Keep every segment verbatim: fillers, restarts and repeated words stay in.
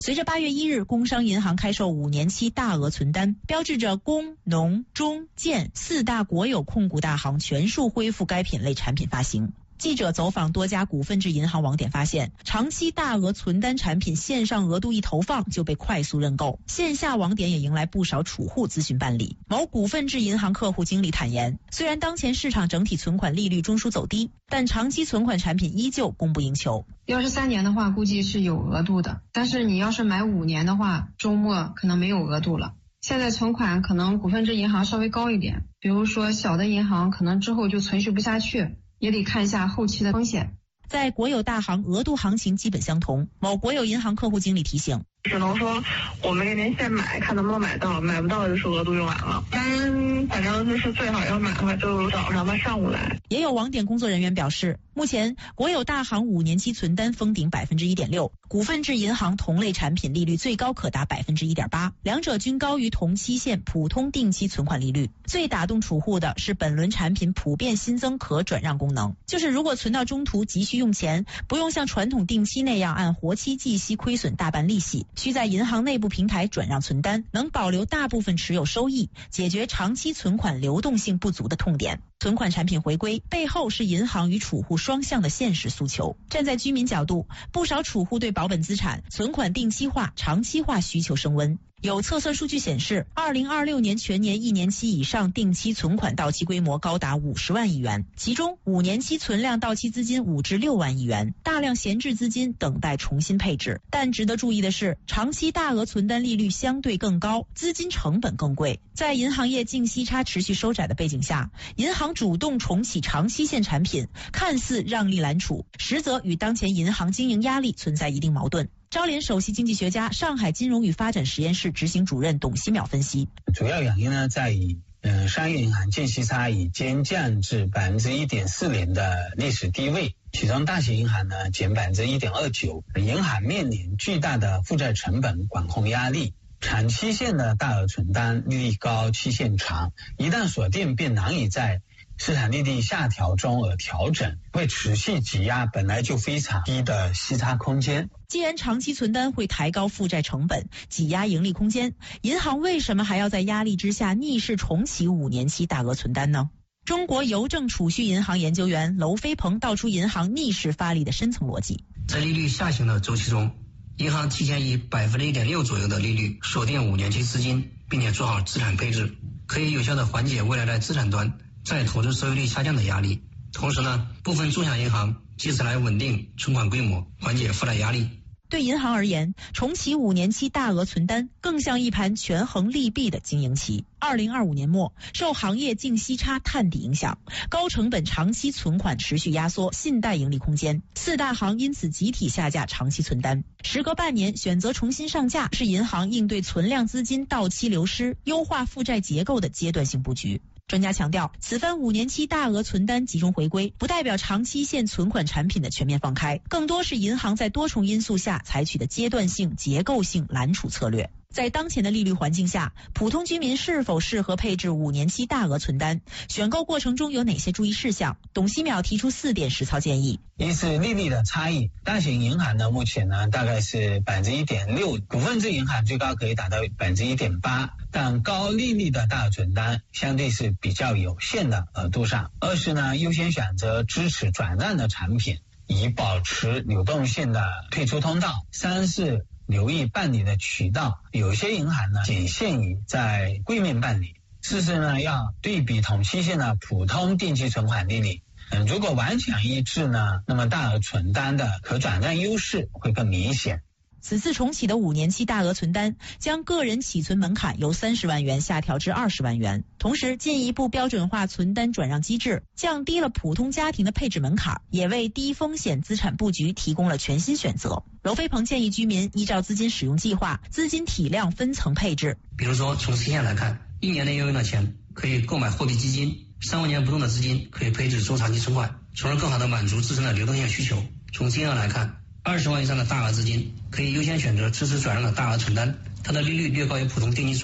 随着八月一日工商银行开售五年期大额存单，标志着工、农、中、建四大国有控股大行全数恢复该品类产品发行。记者走访多家股份制银行网点发现，长期大额存单产品线上额度一投放就被快速认购，线下网点也迎来不少储户咨询办理。某股份制银行客户经理坦言，虽然当前市场整体存款利率中枢走低，但长期存款产品依旧供不应求。 要是三年的话，估计是有额度的，但是你要是买五年的话，周末可能没有额度了。现在存款可能股份制银行稍微高一点，比如说小的银行可能之后就存续不下去，也得看一下后期的风险。 在国有大行额度行情基本相同，某国有银行客户经理提醒， 只能说我们给您现买，看能不能买到，买不到就是额度用完了。但反正就是最好要买的话，就早上吧，上午来。 也有网点工作人员表示，目前国有大行五年期存单封顶百分之一点六，股份制银行同类产品利率最高可达百分之一点八，两者均高于同期限普通定期存款利率。最打动储户的是本轮产品普遍新增可转让功能，就是如果存到中途急需用钱，不用像传统定期那样按活期计息亏损大半利息，需在银行内部平台转让存单，能保留大部分持有收益，解决长期存款流动性不足的痛点。存款产品回归背后是银行与储户双向的现实诉求。站在居民角度，不少储户对保本资产、存款定期化、长期化需求升温。有测算数据显示，二零二六年全年一年期以上定期存款到期规模高达五十万亿元，其中五年期存量到期资金五至六万亿元，大量闲置资金等待重新配置。但值得注意的是，长期大额存单利率相对更高，资金成本更贵。在银行业净息差持续收窄的背景下，银行主动重启长期限产品，看似让利揽储，实则与当前银行经营压力存在一定矛盾。招联首席经济学家、上海金融与发展实验室执行主任董希淼分析， 主要原因呢在于嗯，商业银行净息差已经降至百分之一点四零的历史低位，其中大型银行呢减百分之一点二九，银行面临巨大的负债成本管控压力。长期限的大额存单利率高，期限长，一旦锁定便难以在市场利率下调中而调整，会持续挤压本来就非常低的息差空间。 既然长期存单会抬高负债成本，挤压盈利空间，银行为什么还要在压力之下逆势重启五年期大额存单呢？中国邮政储蓄银行研究员娄飞鹏道出银行逆势发力的深层逻辑。 在利率下行的周期中，银行提前以百分之一点六左右的利率锁定五年期资金，并且做好资产配置，可以有效的缓解未来在资产端再投资收益率下降的压力。同时呢，部分中小银行借此来稳定存款规模，缓解负债压力。 对银行而言，重启五年期大额存单更像一盘权衡利弊的经营棋。二零二五年末，受行业净息差探底影响，高成本长期存款持续压缩信贷盈利空间，四大行因此集体下架长期存单。时隔半年选择重新上架，是银行应对存量资金到期流失、优化负债结构的阶段性布局。专家强调，此番五年期大额存单集中回归，不代表长期限存款产品的全面放开，更多是银行在多重因素下采取的阶段性、结构性揽储策略。在当前的利率环境下，普通居民是否适合配置五年期大额存单？选购过程中有哪些注意事项？董希淼提出四点实操建议。 一是利率的差异，大型银行呢目前呢大概是百分之一点六，股份制银行最高可以达到百分之一点八，但高利率的大额存单相对是比较有限的额度上。二是呢优先选择支持转让的产品，以保持流动性的退出通道。三是留意办理的渠道，有些银行呢仅限于在柜面办理。四是呢要对比同期限的普通定期存款利率，嗯，如果完全一致呢，那么大额存单的可转让优势会更明显。 此次重启的五年期大额存单将个人起存门槛由三十万元下调至二十万元，同时进一步标准化存单转让机制，降低了普通家庭的配置门槛，也为低风险资产布局提供了全新选择。娄飞鹏建议居民依照资金使用计划、资金体量分层配置。 比如说从期限来看，一年内要用的钱可以购买货币基金，三万年不动的资金可以配置中长期存款，从而更好的满足自身的流动性需求。从金额来看，二十万以上的大额资金可以优先选择支持转让的大额存单，它的利率略高于普通定期存款。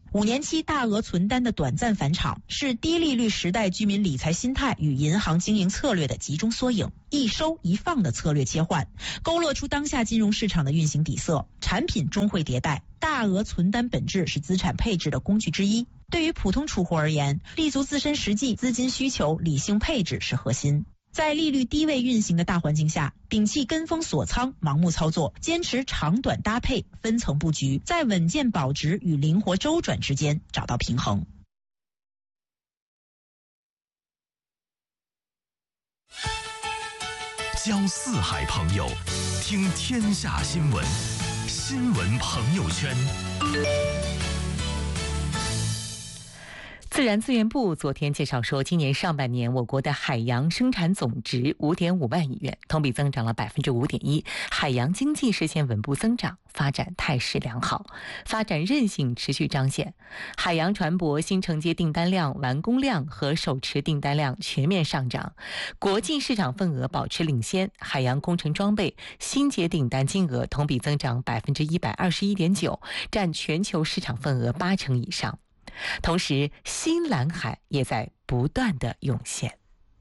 五年期大额存单的短暂返场，是低利率时代居民理财心态与银行经营策略的集中缩影，一收一放的策略切换，勾勒出当下金融市场的运行底色。产品终会迭代，大额存单本质是资产配置的工具之一。对于普通储户而言，立足自身实际资金需求，理性配置是核心。在利率低位运行的大环境下，摒弃跟风锁仓、盲目操作，坚持长短搭配、分层布局，在稳健保值与灵活周转之间找到平衡。 交四海朋友，听天下新闻，新闻朋友圈。 自然资源部昨天介绍说，今年上半年我国的海洋生产总值五点五万亿元，同比增长了百分之五点一，海洋经济实现稳步增长，发展态势良好，发展韧性持续彰显。海洋船舶新承接订单量、完工量和手持订单量全面上涨，国际市场份额保持领先。海洋工程装备新接订单金额同比增长百分之一百二十一点九，占全球市场份额八成以上。同时，新蓝海也在不断的涌现。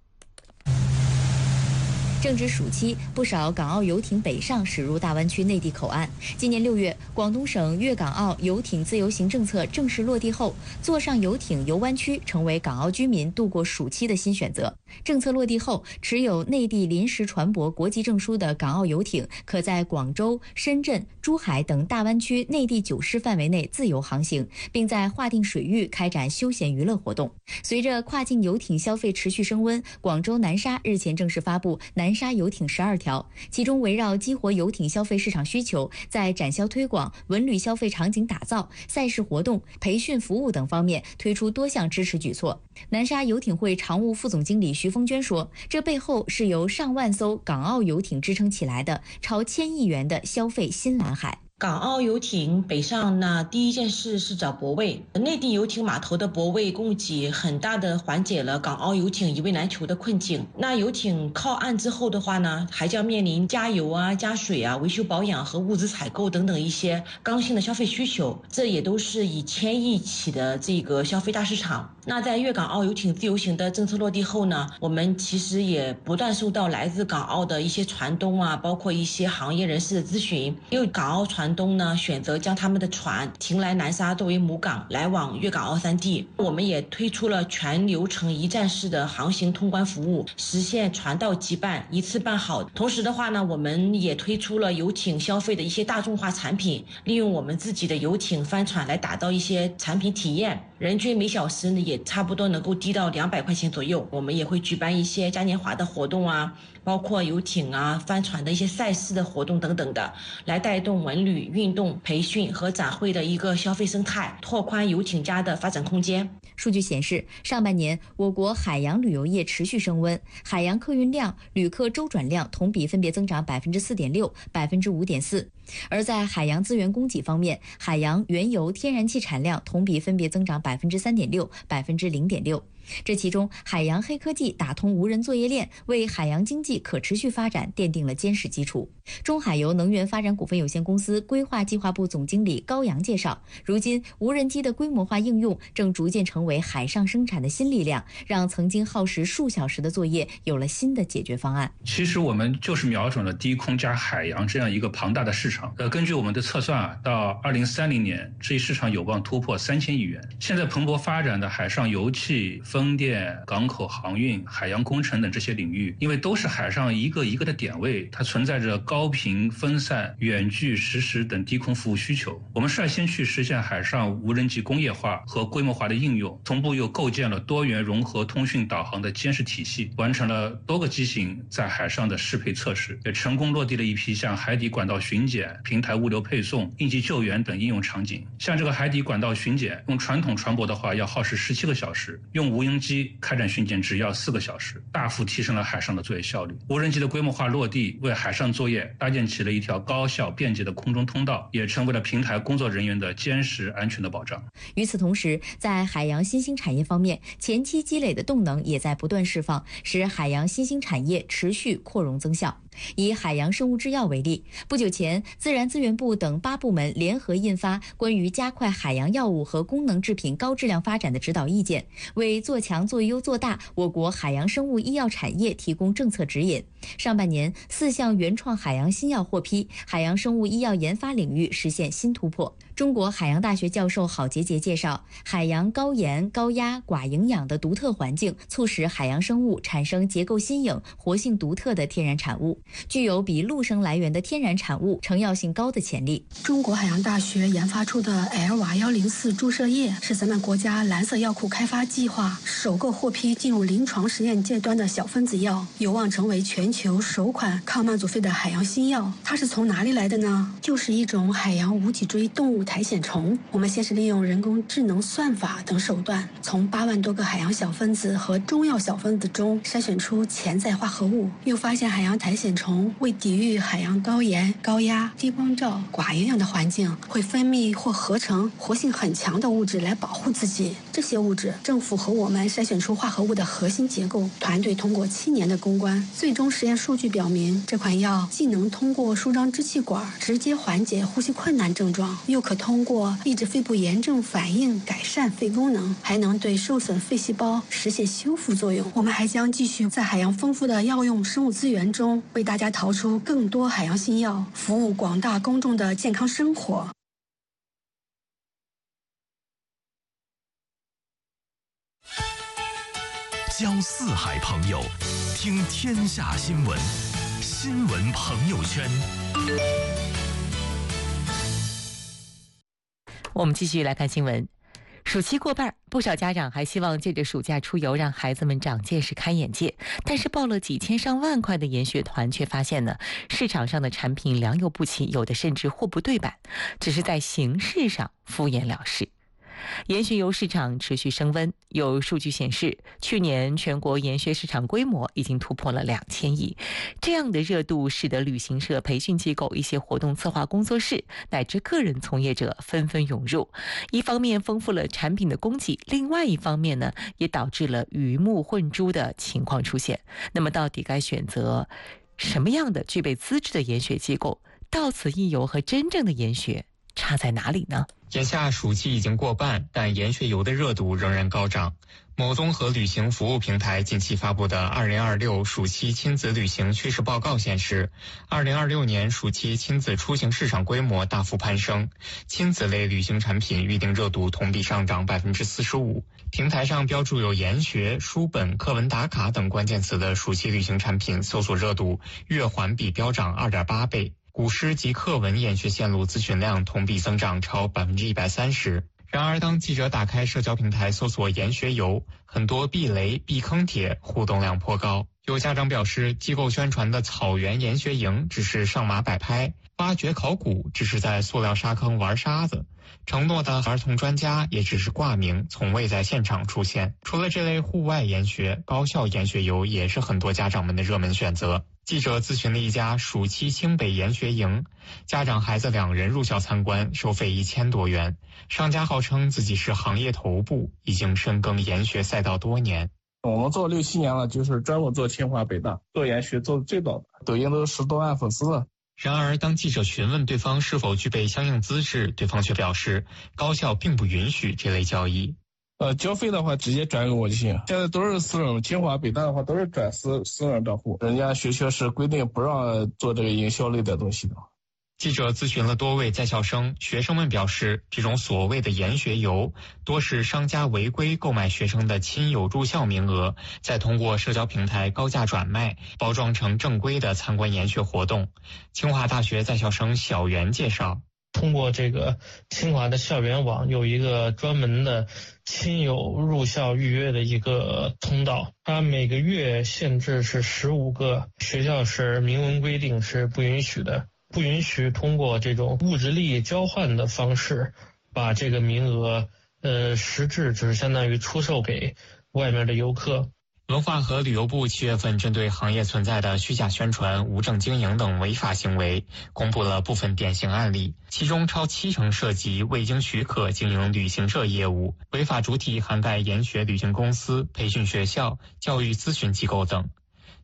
正值暑期，不少港澳游艇北上驶入大湾区内地口岸。今年六月，广东省粤港澳游艇自由行政策正式落地后，坐上游艇游湾区成为港澳居民度过暑期的新选择。政策落地后，持有内地临时船舶国籍证书的港澳游艇可在广州、深圳、珠海等大湾区内地九市范围内自由航行，并在划定水域开展休闲娱乐活动。随着跨境游艇消费持续升温，广州南沙日前正式发布南沙游艇十二条，其中围绕激活游艇消费市场需求，在展销推广、文旅消费场景打造、赛事活动、培训服务等方面推出多项支持举措。南沙游艇会常务副总经理徐峰娟说，这背后是由上万艘港澳游艇支撑起来的超千亿元的消费新蓝海。 港澳游艇北上呢，第一件事是找泊位。内地游艇码头的泊位供给很大的缓解了港澳游艇一位难求的困境。那游艇靠岸之后的话呢，还将面临加油啊、加水啊、维修保养和物资采购等等一些刚性的消费需求，这也都是以千亿起的这个消费大市场。那在粤港澳游艇自由行的政策落地后呢，我们其实也不断收到来自港澳的一些船东啊，包括一些行业人士的咨询，因为港澳船东呢选择将他们的船停来南沙作为母港，来往粤港澳三地。我们也推出了全流程一站式的航行通关服务，实现船到即办，一次办好。同时的话呢，我们也推出了游艇消费的一些大众化产品，利用我们自己的游艇帆船来打造一些产品体验，人均每小时呢也差不多能够低到两百块钱左右。我们也会举办一些嘉年华的活动啊，包括游艇啊、帆船的一些赛事的活动等等的，来带动文旅、运动、培训和展会的一个消费生态，拓宽游艇家的发展空间。 数据显示，上半年我国海洋旅游业持续升温，海洋客运量、旅客周转量同比分别增长百分之四点六、百分之五点四。而在海洋资源供给方面，海洋原油、天然气产量同比分别增长百分之三点六、百分之零点六。这其中，海洋黑科技打通无人作业链，为海洋经济可持续发展奠定了坚实基础。中海油能源发展股份有限公司规划计划部总经理高阳介绍，如今无人机的规模化应用正逐渐成为海上生产的新力量，让曾经耗时数小时的作业有了新的解决方案。 其实我们就是瞄准了低空加海洋这样一个庞大的市场。呃，根据我们的测算啊，到二零三零年，这一市场有望突破三千亿元。现在蓬勃发展的海上油气、风电、港口航运、海洋工程等这些领域，因为都是海上一个一个的点位，它存在着高频、分散、远距、实时等低空服务需求。我们率先去实现海上无人机工业化和规模化的应用，同步又构建了多元融合通讯导航的监视体系，完成了多个机型在海上的适配测试，也成功落地了一批像海底管道巡检、平台物流配送、应急救援等应用场景。像这个海底管道巡检，用传统船舶的话要耗时十七个小时，用无人机开展巡检只要四个小时，大幅提升了海上的作业效率。无人机的规模化落地，为海上作业搭建起了一条高效便捷的空中通道，也成为了平台工作人员的坚实安全的保障。 与此同时，在海洋新兴产业方面，前期积累的动能也在不断释放，使海洋新兴产业持续扩容增效。 以海洋生物制药为例，不久前，自然资源部等八部门联合印发关于加快海洋药物和功能制品高质量发展的指导意见，为做强、做优、做大我国海洋生物医药产业提供政策指引。上半年，四项原创海洋新药获批，海洋生物医药研发领域实现新突破。中国海洋大学教授郝杰杰介绍，海洋高盐、高压、寡营养的独特环境，促使海洋生物产生结构新颖、活性独特的天然产物，具有比陆生来源的天然产物成药性高的潜力。 中国海洋大学研发出的 L 瓦一零四注射液是咱们国家蓝色药库开发计划首个获批进入临床实验阶段的小分子药，有望成为全球首款抗慢阻肺的海洋新药。它是从哪里来的呢？就是一种海洋无脊椎动物苔藓虫。我们先是利用人工智能算法等手段，从八万多个海洋小分子和中药小分子中筛选出潜在化合物，又发现海洋苔藓虫为抵御海洋高盐、高压、低光照、寡营养的环境，会分泌或合成活性很强的物质来保护自己。这些物质正符合我们筛选出化合物的核心结构。团队通过七年的攻关，最终实验数据表明，这款药既能通过舒张支气管直接缓解呼吸困难症状，又可通过抑制肺部炎症反应改善肺功能，还能对受损肺细胞实现修复作用。我们还将继续在海洋丰富的药用生物资源中，为大家淘出更多海洋新药，服务广大公众的健康生活。 交四海朋友，听天下新闻，新闻朋友圈。 我们继续来看新闻。暑期过半，不少家长还希望借着暑假出游让孩子们长见识、开眼界。但是报了几千上万块的研学团，却发现呢，市场上的产品良莠不齐，有的甚至货不对版，只是在形式上敷衍了事。研学游市场持续升温，有数据显示，去年全国研学市场规模已经突破了两千亿。这样的热度使得旅行社、培训机构、一些活动策划工作室乃至个人从业者纷纷涌入。一方面丰富了产品的供给，另外一方面呢，也导致了鱼目混珠的情况出现。那么，到底该选择什么样的具备资质的研学机构？到此一游和真正的研学差在哪里呢？ 眼下暑期已经过半，但研学游的热度仍然高涨。某综合旅行服务平台近期发布的二零二六暑期亲子旅行趋势报告显示，二零二六年暑期亲子出行市场规模大幅攀升，亲子类旅行产品预订热度同比上涨百分之四十五。平台上标注有研学、书本、课文打卡等关键词的暑期旅行产品搜索热度月环比飙涨二点八倍。古诗及课文研学线路咨询量同比增长超百分之一百三十。然而，当记者打开社交平台搜索研学游，很多避雷、避坑帖互动量颇高。有家长表示，机构宣传的草原研学营只是上马摆拍，挖掘考古只是在塑料沙坑玩沙子，承诺的儿童专家也只是挂名，从未在现场出现。除了这类户外研学，高校研学游也是很多家长们的热门选择。记者咨询了一家暑期清北研学营，家长孩子两人入校参观，收费一千多元。商家号称自己是行业头部，已经深耕研学赛道多年。 我们做六七年了，就是专门做清华北大，做研学做的最早的，抖音都十多万粉丝了。 然而，当记者询问对方是否具备相应资质，对方却表示高校并不允许这类交易。 呃，交费的话直接转给我就行。现在都是私人，清华、北大的话都是转私私人账户，人家学校是规定不让做这个营销类的东西的。 记者咨询了多位在校生，学生们表示，这种所谓的研学游，多是商家违规购买学生的亲友入校名额，再通过社交平台高价转卖，包装成正规的参观研学活动。清华大学在校生小袁介绍， 通过这个清华的校园网有一个专门的亲友入校预约的一个通道，它每个月限制是十五个，学校是明文规定是不允许的，不允许通过这种物质利益交换的方式把这个名额呃实质就是相当于出售给外面的游客。 文化和旅游部七月份针对行业存在的虚假宣传、无证经营等违法行为，公布了部分典型案例，其中超七成涉及未经许可经营旅行社业务，违法主体涵盖研学旅行公司、培训学校、教育咨询机构等。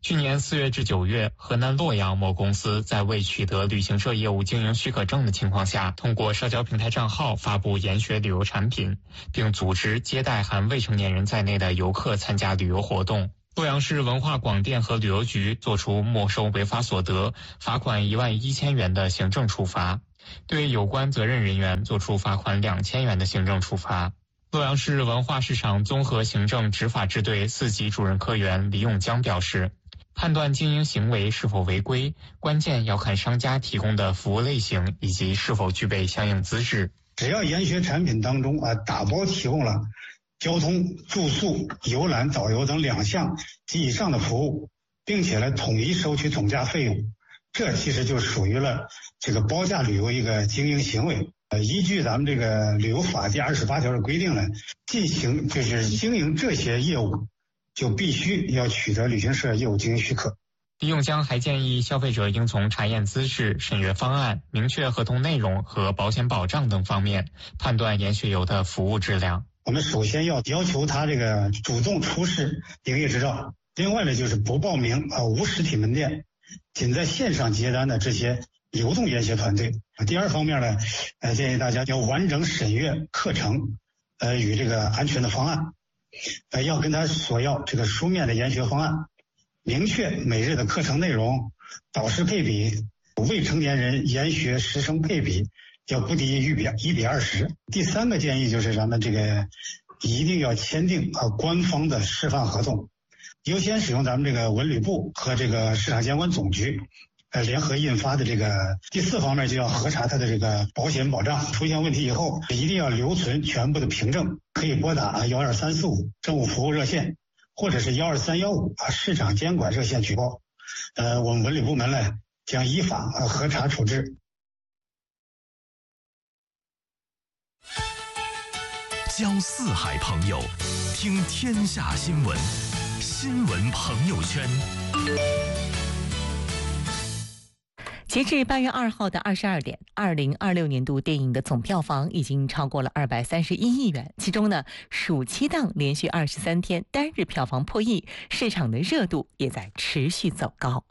去年四月至九月，河南洛阳某公司在未取得旅行社业务经营许可证的情况下，通过社交平台账号发布研学旅游产品，并组织接待含未成年人在内的游客参加旅游活动。洛阳市文化广电和旅游局作出没收违法所得、罚款一万一千元的行政处罚，对有关责任人员作出罚款两千元的行政处罚。洛阳市文化市场综合行政执法支队四级主任科员李永江表示，判断经营行为是否违规，关键要看商家提供的服务类型以及是否具备相应资质。 只要研学产品当中啊打包提供了交通、住宿、游览、导游等两项及以上的服务，并且呢统一收取总价费用，这其实就属于了这个包价旅游一个经营行为。呃，依据咱们这个旅游法第二十八条的规定呢，进行就是经营这些业务，就必须要取得旅行社业务经营许可。 李永江还建议消费者应从查验资质、审阅方案、明确合同内容和保险保障等方面判断研学游的服务质量。 我们首先要要求他这个主动出示营业执照，另外呢就是不报名啊无实体门店，仅在线上接单的这些流动研学团队。第二方面呢，呃，建议大家要完整审阅课程，呃，与这个安全的方案，呃，要跟他索要这个书面的研学方案，明确每日的课程内容、导师配比、未成年人研学师生配比要不低于一比一比二十。第三个建议就是咱们这个一定要签订啊官方的示范合同，优先使用咱们这个文旅部和这个市场监管总局呃，联合印发的这个。第四方面就要核查它的这个保险保障，出现问题以后一定要留存全部的凭证，可以拨打幺二三四五政务服务热线，或者是幺二三幺五啊市场监管热线举报。呃，我们文旅部门呢将依法呃核查处置。 交四海朋友，听天下新闻，新闻朋友圈。 截至八月二号的二十二点，二零二六年度电影的总票房已经超过了二百三十一亿元。其中呢，暑期档连续二十三天单日票房破亿，市场的热度也在持续走高。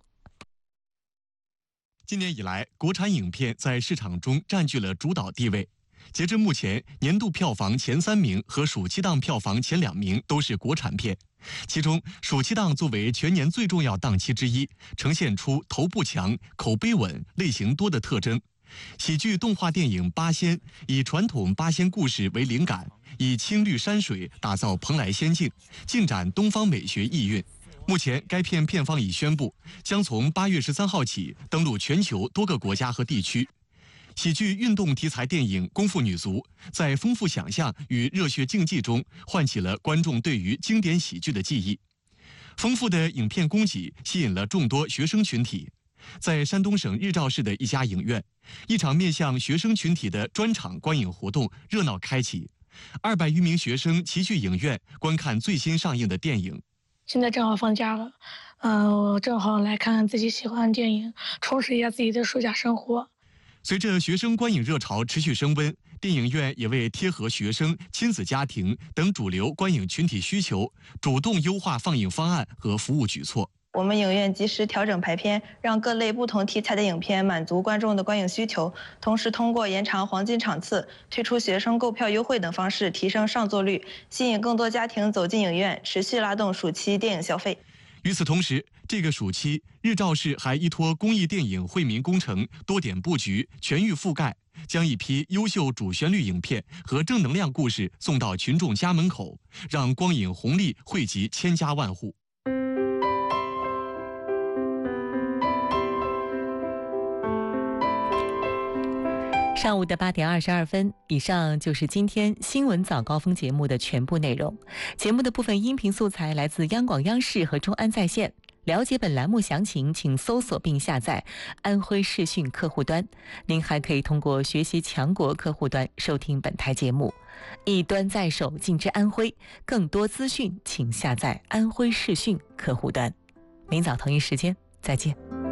今年以来，国产影片在市场中占据了主导地位。截至目前，年度票房前三名和暑期档票房前两名都是国产片。其中，暑期档作为全年最重要档期之一，呈现出头部强、口碑稳、类型多的特征。喜剧动画电影《八仙》以传统八仙故事为灵感，以青绿山水打造蓬莱仙境，尽展东方美学意蕴。目前，该片片方已宣布，将从八月十三号起登陆全球多个国家和地区。喜剧运动题材电影《功夫女足》在丰富想象与热血竞技中，唤起了观众对于经典喜剧的记忆。丰富的影片供给吸引了众多学生群体。在山东省日照市的一家影院，一场面向学生群体的专场观影活动热闹开启，二百余名学生齐聚影院观看最新上映的电影。 现在正好放假了，嗯、呃，我正好来看看自己喜欢的电影，充实一下自己的暑假生活。 随着学生观影热潮持续升温，电影院也为贴合学生、亲子家庭等主流观影群体需求，主动优化放映方案和服务举措。 我们影院及时调整排片，让各类不同题材的影片满足观众的观影需求，同时通过延长黄金场次、推出学生购票优惠等方式提升上座率，吸引更多家庭走进影院，持续拉动暑期电影消费。 与此同时，这个暑期，日照市还依托公益电影惠民工程多点布局、全域覆盖，将一批优秀主旋律影片和正能量故事送到群众家门口，让光影红利惠及千家万户。 上午的八点二十二分，以上就是今天新闻早高峰节目的全部内容。节目的部分音频素材来自央广央视和中安在线。了解本栏目详情，请搜索并下载安徽视讯客户端。您还可以通过学习强国客户端收听本台节目。一端在手，尽知安徽。更多资讯，请下载安徽视讯客户端。明早同一时间再见。